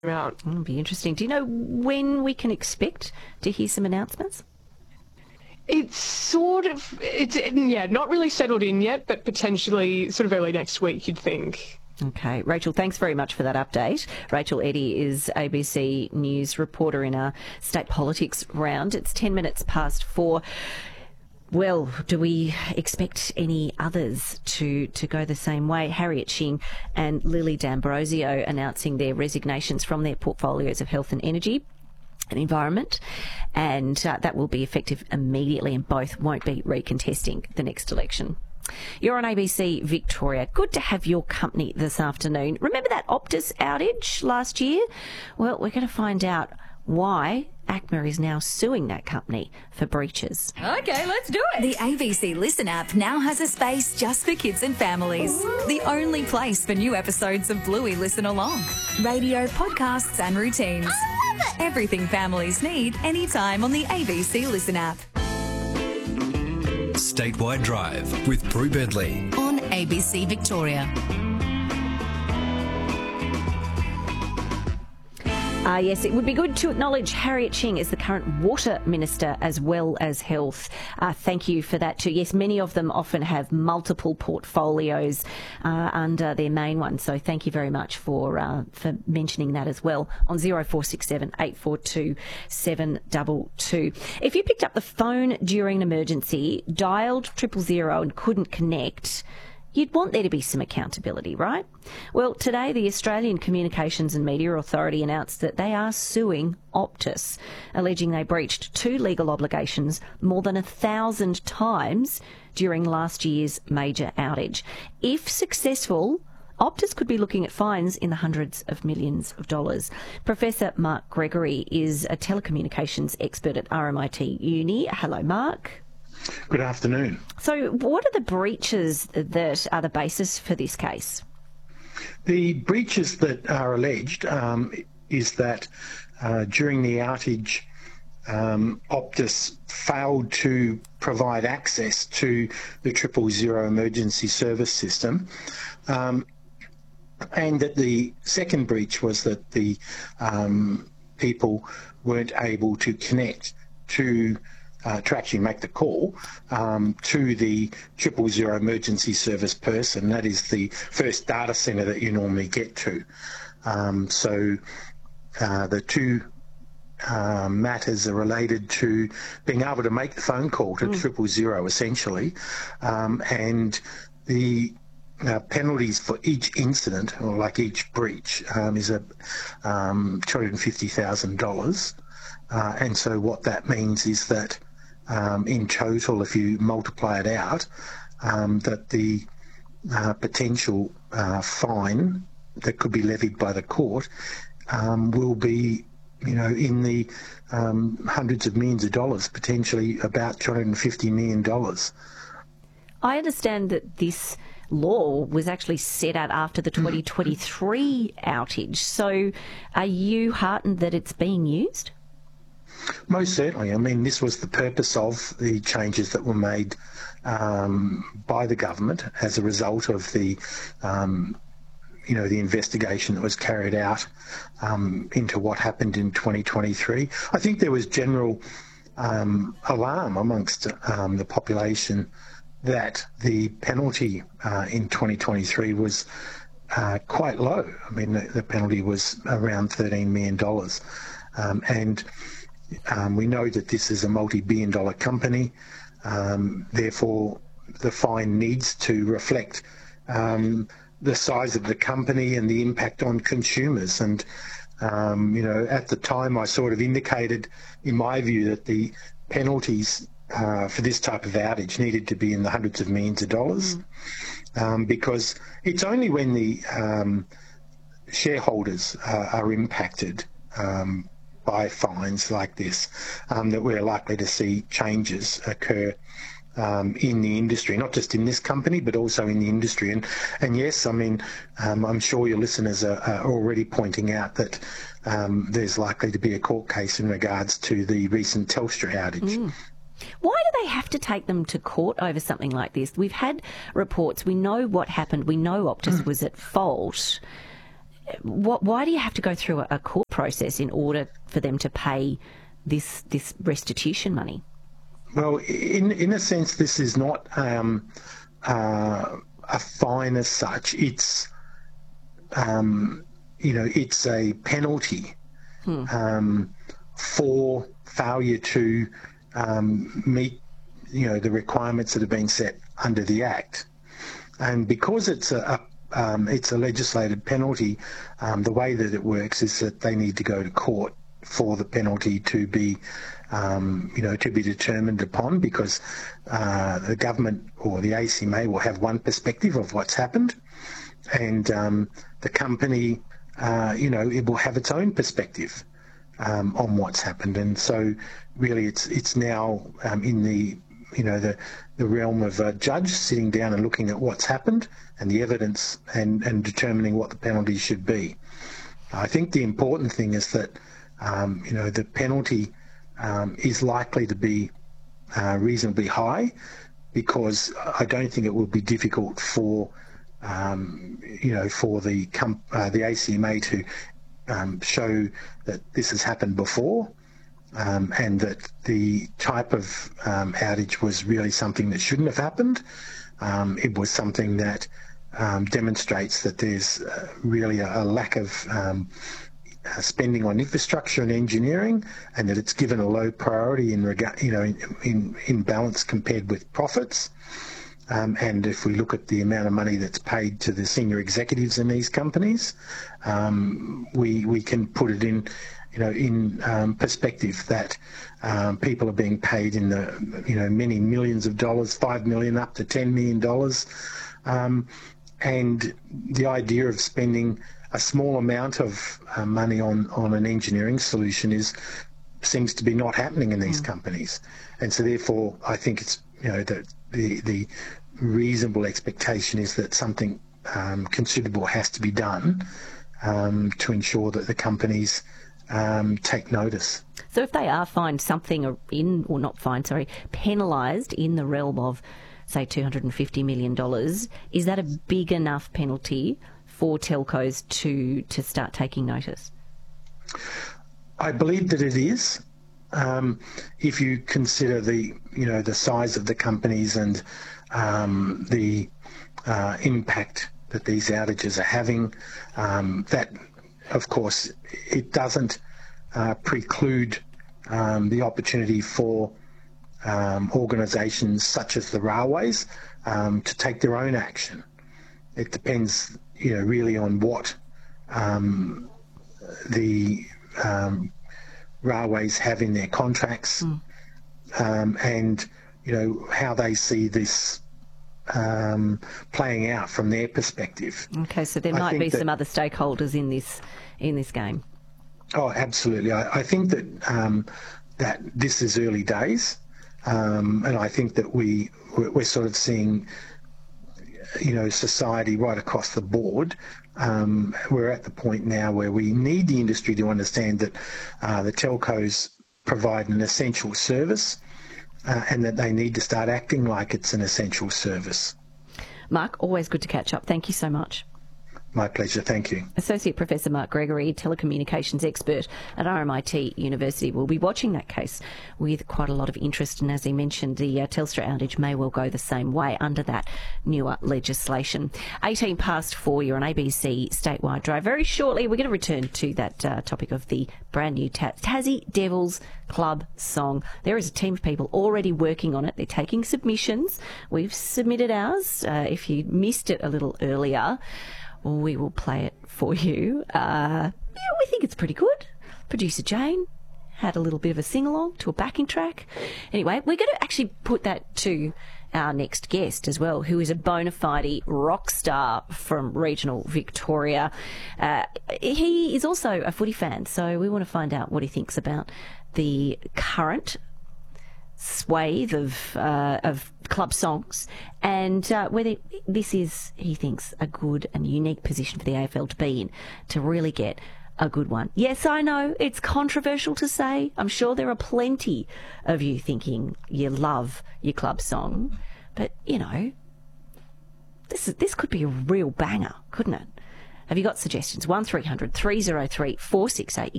out. It'll be interesting. Do you know when we can expect to hear some announcements? It's not really settled in yet, but potentially sort of early next week, you'd think. Okay. Rachel, thanks very much for that update. Rachel Eddy is ABC News reporter in our state politics round. It's 10 minutes past 4. Well, do we expect any others to go the same way? Harriet Shing and Lily D'Ambrosio announcing their resignations from their portfolios of health and energy and environment, and that will be effective immediately, and both won't be recontesting the next election. You're on ABC Victoria. Good to have your company this afternoon. Remember that Optus outage last year? Well, we're going to find out why ACMA is now suing that company for breaches. Okay, let's do it. The ABC Listen app now has a space just for kids and families. The only place for new episodes of Bluey Listen Along. Radio, podcasts and routines. I love it. Everything families need anytime on the ABC Listen app. Statewide Drive with Prue Bedley On ABC Victoria. Yes, it would be good to acknowledge Harriet Shing as the current Water Minister as well as Health. Thank you for that too. Yes, many of them often have multiple portfolios under their main one, so thank you very much for mentioning that as well on 0467 842 722. If you picked up the phone during an emergency, dialed 000 and couldn't connect, you'd want there to be some accountability, right? Well, today the Australian Communications and Media Authority announced that they are suing Optus, alleging they breached 2 legal obligations more than 1,000 times during last year's major outage. If successful, Optus could be looking at fines in the hundreds of millions of dollars. Professor Mark Gregory is a telecommunications expert at RMIT Uni. Hello, Mark. Good afternoon. So what are the breaches that are the basis for this case? The breaches that are alleged is that during the outage, Optus failed to provide access to the 000 emergency service system, and that the second breach was that the people weren't able to connect to actually make the call to the 000 emergency service person. That is the first data centre that you normally get to. So the two matters are related to being able to make the phone call to 000 essentially, and the penalties for each incident, or like each breach, is $250,000. And so what that means is that in total, if you multiply it out, that the potential fine that could be levied by the court will be, in the hundreds of millions of dollars, potentially about $250 million. I understand that this law was actually set out after the 2023 outage. So are you heartened that it's being used? Most certainly. I mean, this was the purpose of the changes that were made by the government as a result of the, the investigation that was carried out into what happened in 2023. I think there was general alarm amongst the population that the penalty in 2023 was quite low. I mean, the penalty was around $13 million. And we know that this is a multi-billion-dollar company, therefore the fine needs to reflect the size of the company and the impact on consumers. And, at the time I sort of indicated, in my view, that the penalties for this type of outage needed to be in the hundreds of millions of dollars, because it's only when the shareholders are impacted by fines like this that we're likely to see changes occur in the industry, not just in this company, but also in the industry. And yes, I mean, I'm sure your listeners are already pointing out that there's likely to be a court case in regards to the recent Telstra outage. Why do they have to take them to court over something like this? We've had reports, we know what happened, we know Optus was at fault. why do you have to go through a court process in order for them to pay this restitution money? Well, in a sense, this is not a fine as such. It's it's a penalty for failure to meet the requirements that have been set under the Act. And because it's a legislated penalty, the way that it works is that they need to go to court for the penalty to be determined upon, because the government or the ACMA will have one perspective of what's happened, and the company, it will have its own perspective on what's happened. And so really it's now in the realm of a judge sitting down and looking at what's happened and the evidence and determining what the penalty should be. I think the important thing is that the penalty is likely to be reasonably high, because I don't think it will be difficult for the ACMA to show that this has happened before, and that the type of outage was really something that shouldn't have happened. It was something that demonstrates that there's really a lack of spending on infrastructure and engineering, and that it's given a low priority in balance compared with profits. And if we look at the amount of money that's paid to the senior executives in these companies, we can put it in perspective that people are being paid in the many millions of dollars, $5 million up to $10 million, and the idea of spending a small amount of money on an engineering solution seems to be not happening in these companies. And so therefore I think it's that the reasonable expectation is that something considerable has to be done to ensure that the companies take notice. So if they are fined something penalised in the realm of, say, $250 million, is that a big enough penalty for telcos to start taking notice? I believe that it is. If you consider the size of the companies and the impact that these outages are having, that of course it doesn't preclude the opportunity for organisations such as the railways to take their own action. It depends, really on what the railways have in their contracts, and how they see this playing out from their perspective. Okay, so there might be some other stakeholders in this game. Oh, absolutely. I think that that this is early days, and I think that we're sort of seeing society right across the board. We're at the point now where we need the industry to understand that the telcos provide an essential service, and that they need to start acting like it's an essential service. Mark, always good to catch up. Thank you so much. My pleasure, thank you. Associate Professor Mark Gregory, telecommunications expert at RMIT University. We'll be watching that case with quite a lot of interest, and as he mentioned, the Telstra outage may well go the same way under that newer legislation. 4:18, you're on ABC Statewide Drive. Very shortly, we're going to return to that topic of the brand new Tassie Devils Club song. There is a team of people already working on it. They're taking submissions. We've submitted ours. If you missed it a little earlier, we will play it for you. We think it's pretty good. Producer Jane had a little bit of a sing-along to a backing track. Anyway, we're going to actually put that to our next guest as well, who is a bona fide rock star from regional Victoria. He is also a footy fan, so we want to find out what he thinks about the current swathe of club songs, and whether this is, he thinks, a good and unique position for the AFL to be in to really get a good one. Yes, I know it's controversial to say. I'm sure there are plenty of you thinking you love your club song, but this could be a real banger, couldn't it? Have you got suggestions? 1300 303 468.